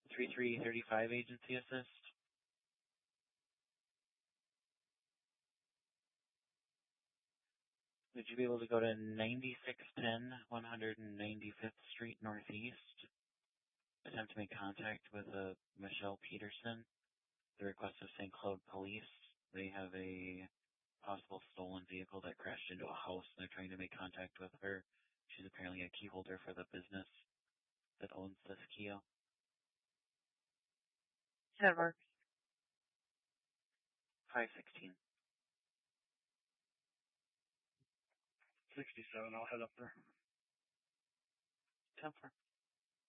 3335 agency assist. Would you be able to go to 9610 195th Street Northeast? Attempt to make contact with Michelle Peterson. The request of St. Cloud Police. They have a possible stolen vehicle that crashed into a house, and they're trying to make contact with her. She's apparently a key holder for the business that owns this Kia. That works. 516. 67, I'll head up there. 10-4.